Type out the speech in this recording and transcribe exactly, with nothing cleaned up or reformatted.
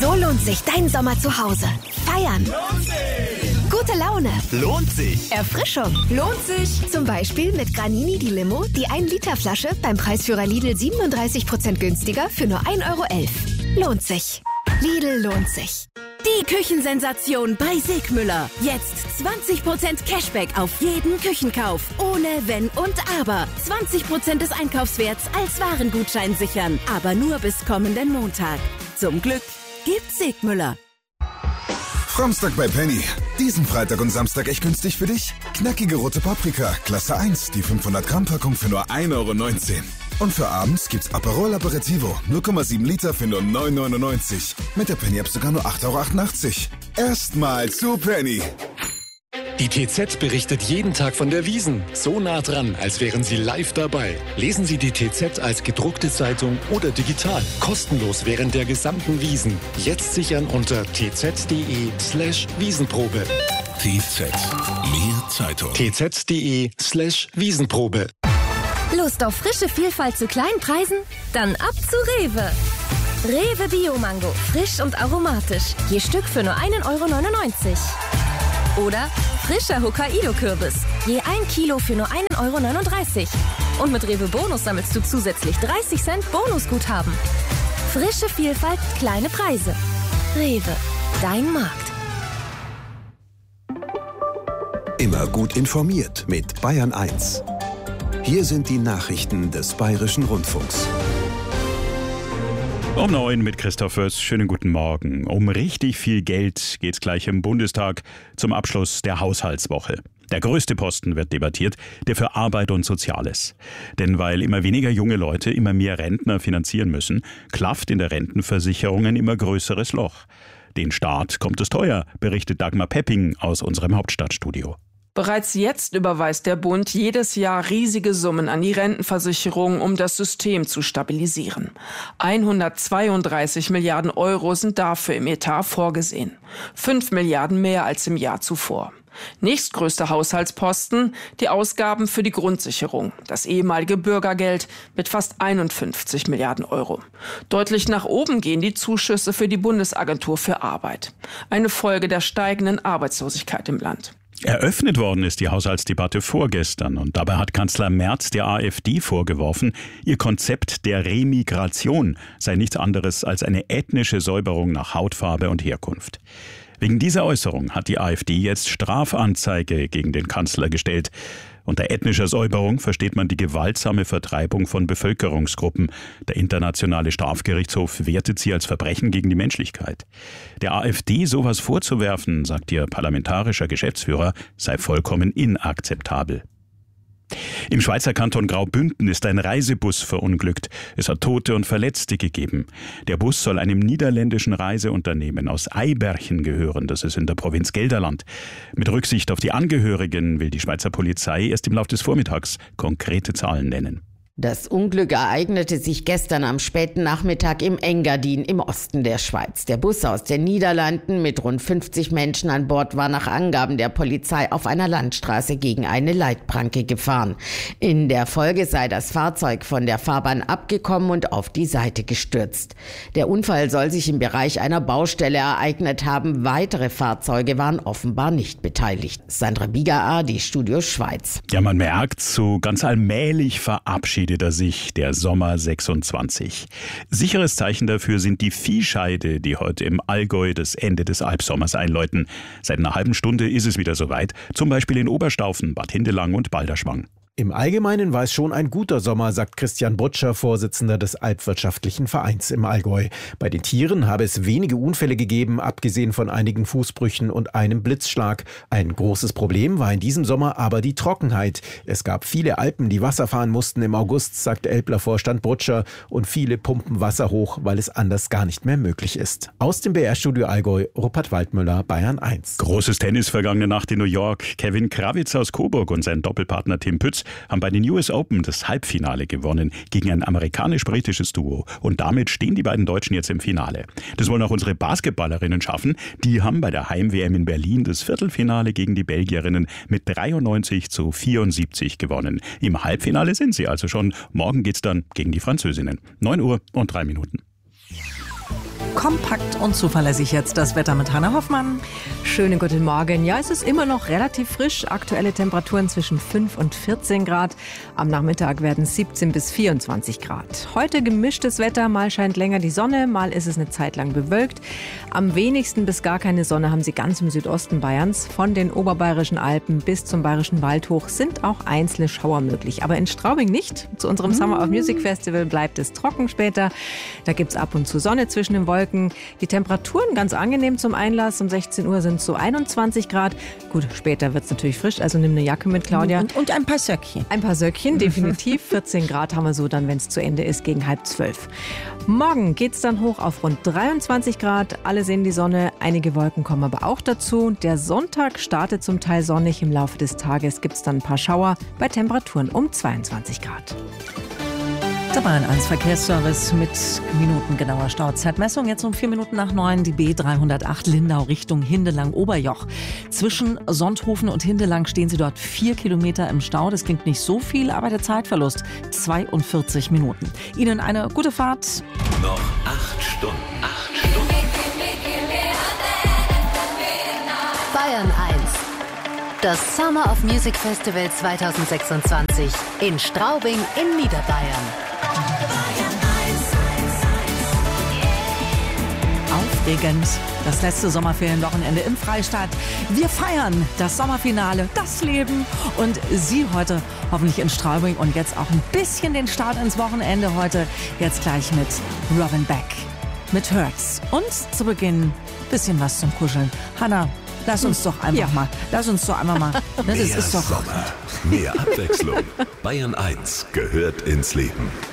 So lohnt sich dein Sommer zu Hause. Feiern. Lohnt sich. Gute Laune. Lohnt sich. Erfrischung. Lohnt sich. Zum Beispiel mit Granini die Limo, die ein Liter Flasche beim Preisführer Lidl siebenunddreißig Prozent günstiger für nur ein Euro elf. Lohnt sich. Lidl lohnt sich. Die Küchensensation bei Sigmüller. Jetzt zwanzig Prozent Cashback auf jeden Küchenkauf. Ohne Wenn und Aber. zwanzig Prozent des Einkaufswerts als Warengutschein sichern. Aber nur bis kommenden Montag. Zum Glück gibt's Sigmüller. Framstag bei Penny. Diesen Freitag und Samstag echt günstig für dich. Knackige rote Paprika, Klasse eins, die fünfhundert Gramm Packung für nur ein Euro neunzehn. Und für abends gibt's Aperol Aperitivo, null Komma sieben Liter für nur neun Euro neunundneunzig. Mit der Penny-App sogar nur acht Euro achtundachtzig. Erstmal zu Penny. Die T Z berichtet jeden Tag von der Wiesn. So nah dran, als wären Sie live dabei. Lesen Sie die T Z als gedruckte Zeitung oder digital. Kostenlos während der gesamten Wiesn. Jetzt sichern unter tz.de slash Wiesenprobe. T Z. Mehr Zeitung. tz.de slash Wiesenprobe. Lust auf frische Vielfalt zu kleinen Preisen? Dann ab zu Rewe. Rewe Bio-Mango. Frisch und aromatisch. Je Stück für nur ein Euro neunundneunzig. Oder frischer Hokkaido-Kürbis. Je ein Kilo für nur ein Euro neununddreißig. Und mit Rewe Bonus sammelst du zusätzlich dreißig Cent Bonusguthaben. Frische Vielfalt, kleine Preise. Rewe, dein Markt. Immer gut informiert mit Bayern eins. Hier sind die Nachrichten des Bayerischen Rundfunks. Um neun mit Christoph Fürst. Schönen guten Morgen. Um richtig viel Geld geht's gleich im Bundestag zum Abschluss der Haushaltswoche. Der größte Posten wird debattiert, der für Arbeit und Soziales. Denn weil immer weniger junge Leute immer mehr Rentner finanzieren müssen, klafft in der Rentenversicherung ein immer größeres Loch. Den Staat kommt es teuer, berichtet Dagmar Pepping aus unserem Hauptstadtstudio. Bereits jetzt überweist der Bund jedes Jahr riesige Summen an die Rentenversicherung, um das System zu stabilisieren. hundertzweiunddreißig Milliarden Euro sind dafür im Etat vorgesehen. Fünf Milliarden mehr als im Jahr zuvor. Nächstgrößter Haushaltsposten, die Ausgaben für die Grundsicherung, das ehemalige Bürgergeld mit fast einundfünfzig Milliarden Euro. Deutlich nach oben gehen die Zuschüsse für die Bundesagentur für Arbeit. Eine Folge der steigenden Arbeitslosigkeit im Land. Eröffnet worden ist die Haushaltsdebatte vorgestern und dabei hat Kanzler Merz der AfD vorgeworfen, ihr Konzept der Remigration sei nichts anderes als eine ethnische Säuberung nach Hautfarbe und Herkunft. Wegen dieser Äußerung hat die AfD jetzt Strafanzeige gegen den Kanzler gestellt. Unter ethnischer Säuberung versteht man die gewaltsame Vertreibung von Bevölkerungsgruppen. Der Internationale Strafgerichtshof wertet sie als Verbrechen gegen die Menschlichkeit. Der AfD sowas vorzuwerfen, sagt ihr parlamentarischer Geschäftsführer, sei vollkommen inakzeptabel. Im Schweizer Kanton Graubünden ist ein Reisebus verunglückt. Es hat Tote und Verletzte gegeben. Der Bus soll einem niederländischen Reiseunternehmen aus Eiberchen gehören. Das ist in der Provinz Gelderland. Mit Rücksicht auf die Angehörigen will die Schweizer Polizei erst im Laufe des Vormittags konkrete Zahlen nennen. Das Unglück ereignete sich gestern am späten Nachmittag im Engadin im Osten der Schweiz. Der Bus aus den Niederlanden mit rund fünfzig Menschen an Bord war nach Angaben der Polizei auf einer Landstraße gegen eine Leitplanke gefahren. In der Folge sei das Fahrzeug von der Fahrbahn abgekommen und auf die Seite gestürzt. Der Unfall soll sich im Bereich einer Baustelle ereignet haben. Weitere Fahrzeuge waren offenbar nicht beteiligt. Sandra Bieger, die Studio Schweiz. Ja, man merkt, so ganz allmählich verabschiedet er sich der Sommer sechsundzwanzig. Sicheres Zeichen dafür sind die Viehscheide, die heute im Allgäu das Ende des Albsommers einläuten. Seit einer halben Stunde ist es wieder soweit, zum Beispiel in Oberstaufen, Bad Hindelang und Balderschwang. Im Allgemeinen war es schon ein guter Sommer, sagt Christian Brutscher, Vorsitzender des Alpwirtschaftlichen Vereins im Allgäu. Bei den Tieren habe es wenige Unfälle gegeben, abgesehen von einigen Fußbrüchen und einem Blitzschlag. Ein großes Problem war in diesem Sommer aber die Trockenheit. Es gab viele Alpen, die Wasser fahren mussten im August, sagt Elbler-Vorstand Brutscher, und viele pumpen Wasser hoch, weil es anders gar nicht mehr möglich ist. Aus dem B R-Studio Allgäu, Rupert Waldmüller, Bayern eins. Großes Tennis vergangene Nacht in New York. Kevin Krawitz aus Coburg und sein Doppelpartner Tim Pütz haben bei den U S Open das Halbfinale gewonnen gegen ein amerikanisch-britisches Duo. Und damit stehen die beiden Deutschen jetzt im Finale. Das wollen auch unsere Basketballerinnen schaffen. Die haben bei der Heim-W M in Berlin das Viertelfinale gegen die Belgierinnen mit dreiundneunzig zu vierundsiebzig gewonnen. Im Halbfinale sind sie also schon. Morgen geht's dann gegen die Französinnen. neun Uhr und drei Minuten. Kompakt und zuverlässig jetzt das Wetter mit Hanna Hoffmann. Schönen guten Morgen. Ja, es ist immer noch relativ frisch. Aktuelle Temperaturen zwischen fünf und vierzehn Grad. Am Nachmittag werden es siebzehn bis vierundzwanzig Grad. Heute gemischtes Wetter. Mal scheint länger die Sonne, mal ist es eine Zeit lang bewölkt. Am wenigsten bis gar keine Sonne haben sie ganz im Südosten Bayerns. Von den oberbayerischen Alpen bis zum bayerischen Wald hoch sind auch einzelne Schauer möglich. Aber in Straubing nicht. Zu unserem mm. Summer of Music Festival bleibt es trocken später. Da gibt es ab und zu Sonne zwischen den Wolken. Die Temperaturen ganz angenehm zum Einlass. Um sechzehn Uhr sind es so einundzwanzig Grad. Gut, später wird es natürlich frisch, also nimm eine Jacke mit, Claudia. Und, und ein paar Söckchen. Ein paar Söckchen, definitiv. vierzehn Grad haben wir so dann, wenn es zu Ende ist, gegen halb zwölf. Morgen geht es dann hoch auf rund dreiundzwanzig Grad. Alle sehen die Sonne, einige Wolken kommen aber auch dazu. Der Sonntag startet zum Teil sonnig. Im Laufe des Tages gibt es dann ein paar Schauer bei Temperaturen um zweiundzwanzig Grad. Der Bayern eins Verkehrsservice mit minutengenauer Stauzeitmessung. Jetzt um vier Minuten nach neun die B dreihundertacht Lindau Richtung Hindelang-Oberjoch. Zwischen Sonthofen und Hindelang stehen Sie dort vier Kilometer im Stau. Das klingt nicht so viel, aber der Zeitverlust zweiundvierzig Minuten. Ihnen eine gute Fahrt. Noch acht Stunden. Acht Stunden. Bayern eins. Das Summer of Music Festival zwanzig sechsundzwanzig in Straubing in Niederbayern. Aufregend. Das letzte Sommerferienwochenende im Freistaat. Wir feiern das Sommerfinale, das Leben und Sie heute hoffentlich in Straubing und jetzt auch ein bisschen den Start ins Wochenende heute. Jetzt gleich mit Robin Beck, mit Hurts und zu Beginn ein bisschen was zum Kuscheln. Hanna, lass uns doch einfach ja. mal, lass uns doch einmal mal. Das mehr ist doch Sommer, mehr Abwechslung. Bayern eins gehört ins Leben.